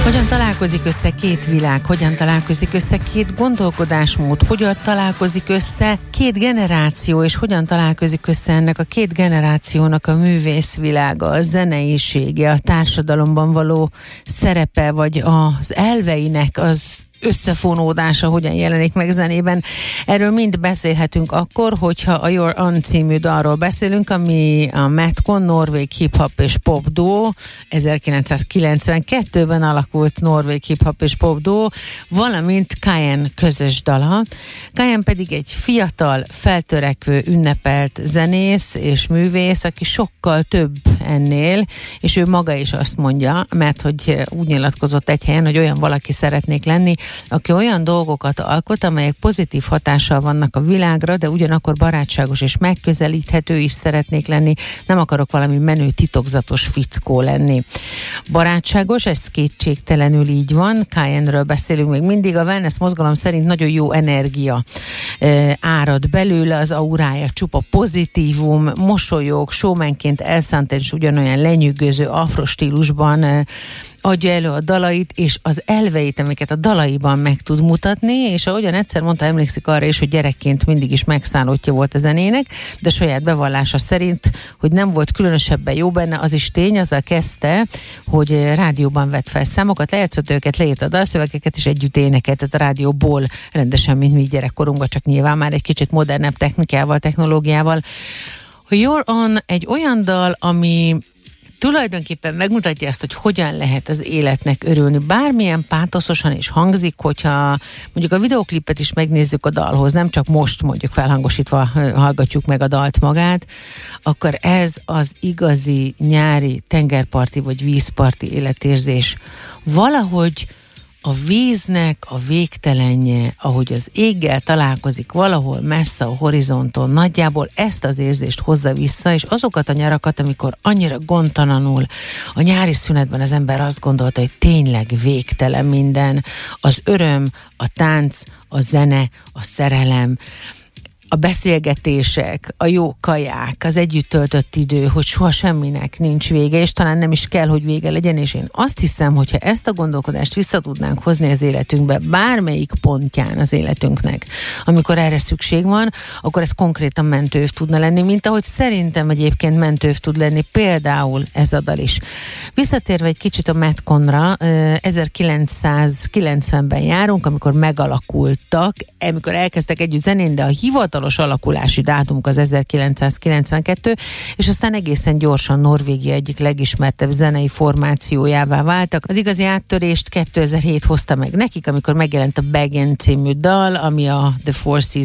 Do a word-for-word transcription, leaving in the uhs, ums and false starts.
Hogyan találkozik össze két világ, hogyan találkozik össze két gondolkodásmód, hogyan találkozik össze két generáció, és hogyan találkozik össze ennek a két generációnak a művészvilága, a zeneisége, a társadalomban való szerepe, vagy az elveinek az összefonódása hogyan jelenik meg zenében. Erről mind beszélhetünk akkor, hogyha a You're On című dalról beszélünk, ami a Madcon, norvég hip-hop és pop duó, ezerkilencszázkilencvenkettőben alakult norvég hip-hop és pop duó, valamint Cayenne közös dala. Cayenne pedig egy fiatal, feltörekvő, ünnepelt zenész és művész, aki sokkal több ennél, és ő maga is azt mondja, mert hogy úgy nyilatkozott egy helyen, hogy olyan valaki szeretnék lenni, aki olyan dolgokat alkot, amelyek pozitív hatással vannak a világra, de ugyanakkor barátságos és megközelíthető is szeretnék lenni, nem akarok valami menő titokzatos fickó lenni. Barátságos, ez kétségtelenül így van, Cayenne-ről beszélünk még mindig, a wellness mozgalom szerint nagyon jó energia e, árad belőle, az aurája csupa pozitívum, mosolyog, showmanként elszánt és ugyanolyan lenyűgöző afrostílusban e, adja elő a dalait, és az elveit, amiket a dalaiban meg tud mutatni, és ahogyan egyszer mondta, emlékszik arra is, hogy gyerekként mindig is megszállottja volt a zenének, de saját bevallása szerint, hogy nem volt különösebben jó benne, az is tény, azzal kezdte, hogy rádióban vett fel számokat, lejátszott őket, leírta a dalszövegeket, és együtt énekeltet a rádióból, rendesen, mint mi gyerekkorunkban, csak nyilván már egy kicsit modernebb technikával, technológiával. You're On egy olyan dal, ami tulajdonképpen megmutatja ezt, hogy hogyan lehet az életnek örülni. Bármilyen pátoszosan is hangzik, hogyha mondjuk a videoklipet is megnézzük a dalhoz, nem csak most mondjuk felhangosítva hallgatjuk meg a dalt magát, akkor ez az igazi nyári tengerparti vagy vízparti életérzés. Valahogy a víznek a végtelenje, ahogy az éggel találkozik valahol messze a horizonton, nagyjából ezt az érzést hozza vissza, és azokat a nyarakat, amikor annyira gondtalanul a nyári szünetben az ember azt gondolta, hogy tényleg végtelen minden, az öröm, a tánc, a zene, a szerelem, a beszélgetések, a jó kaják, az együtt töltött idő, hogy soha semminek nincs vége, és talán nem is kell, hogy vége legyen, és én azt hiszem, hogyha ezt a gondolkodást vissza tudnánk hozni az életünkbe, bármelyik pontján az életünknek, amikor erre szükség van, akkor ez konkrétan mentőv tudna lenni, mint ahogy szerintem egyébként mentőv tud lenni, például ez a dal is. Visszatérve egy kicsit a Madconra, ezerkilencszázkilencvenben járunk, amikor megalakultak, amikor elkezdtek együtt zenén, de a hivatal alakulási dátumuk az ezerkilencszázkilencvenkettő, és aztán egészen gyorsan Norvégia egyik legismertebb zenei formációjává váltak. Az igazi áttörést kétezer-hét hozta meg nekik, amikor megjelent a Begin című dal, ami a The Four Seasons